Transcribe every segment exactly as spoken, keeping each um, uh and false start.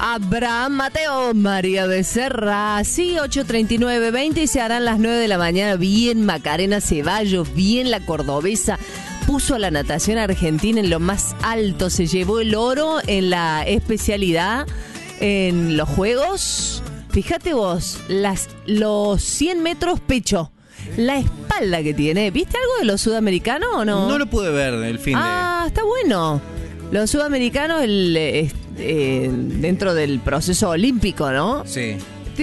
Abraham Mateo, María Becerra. Sí, ocho treinta y nueve, veinte y se harán las nueve de la mañana. Bien Macarena Ceballos, bien la cordobesa. Puso a la natación argentina en lo más alto. Se llevó el oro en la especialidad en los Juegos. Fíjate vos, las, los cien metros pecho. La espalda que tiene. ¿Viste algo de los sudamericanos o no? No lo pude ver el fin de... Ah, está bueno. Los sudamericanos el, eh, eh, dentro del proceso olímpico, ¿no? Sí.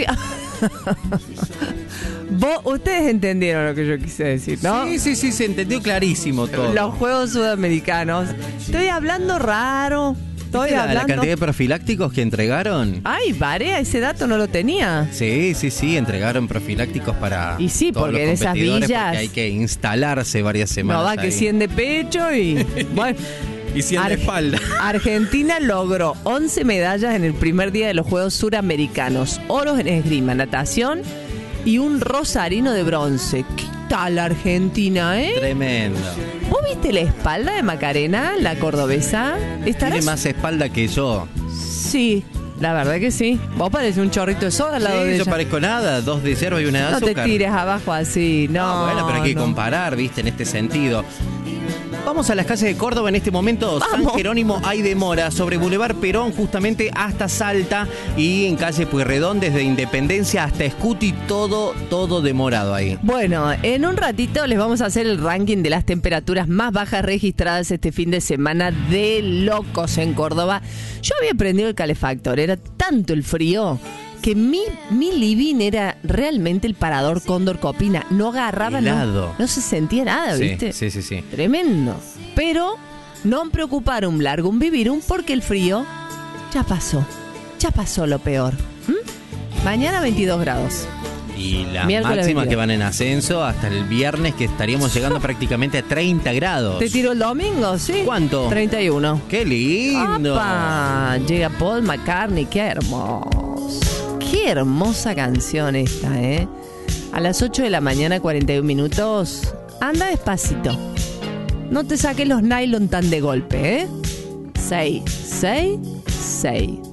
Vos, ustedes entendieron lo que yo quise decir, ¿no? Sí, sí, sí, se entendió clarísimo todo. Los Juegos Sudamericanos. Estoy hablando raro. Estoy la, hablando... la cantidad de profilácticos que entregaron. Ay, Varea, ese dato no lo tenía. Sí, sí, sí, entregaron profilácticos para y sí, todos porque los en esas competidores, villas porque hay que instalarse varias semanas. No va que ahí. cien de pecho y... bueno. Y cien de espalda. Argentina logró once medallas en el primer día de los Juegos Suramericanos. Oros en esgrima, natación y un rosarino de bronce. ¿Qué tal Argentina, eh? Tremendo. ¿Vos viste la espalda de Macarena, la cordobesa? ¿Estarás? Tiene más espalda que yo. Sí, la verdad que sí. Vos pareces un chorrito de soda al lado Sí, de yo ella. parezco nada, dos de hierba y una de No azúcar. te tires abajo así, no. Ah, bueno, pero hay que no. comparar, viste, en este sentido. Vamos a las calles de Córdoba en este momento. Vamos. San Jerónimo hay demora sobre Boulevard Perón justamente hasta Salta y en calle Pueyrredón desde Independencia hasta Escuti, todo, todo demorado ahí. Bueno, en un ratito les vamos a hacer el ranking de las temperaturas más bajas registradas este fin de semana de locos en Córdoba. Yo había prendido el calefactor, era tanto el frío que mi, mi living era realmente el parador Cóndor Copina. No agarraba nada. No, no se sentía nada, Sí, ¿viste? sí, sí, sí. Tremendo. Pero no preocupar un largo un vivir un porque el frío ya pasó. Ya pasó lo peor. ¿Mm? Mañana veintidós grados. Y las Miércoles máximas veintidós. que van en ascenso hasta el viernes que estaríamos llegando prácticamente a treinta grados. ¿Te tiro el domingo? Sí. ¿Cuánto? treinta y uno. ¡Qué lindo! ¡Apa! Llega Paul McCartney, qué hermoso. Qué hermosa canción esta, ¿eh? A las ocho de la mañana, cuarenta y un minutos. Anda despacito. No te saques los nylon tan de golpe, ¿eh? Seis, seis, seis.